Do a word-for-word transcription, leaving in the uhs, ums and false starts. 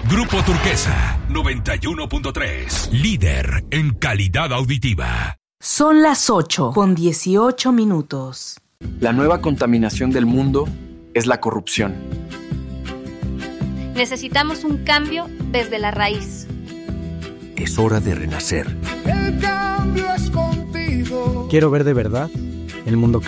Grupo Turquesa, noventa y uno punto tres. Líder en calidad auditiva. Son las ocho con dieciocho minutos. La nueva contaminación del mundo es la corrupción. Necesitamos un cambio desde la raíz. Es hora de renacer. El cambio es contigo. Quiero ver de verdad el mundo cambiar.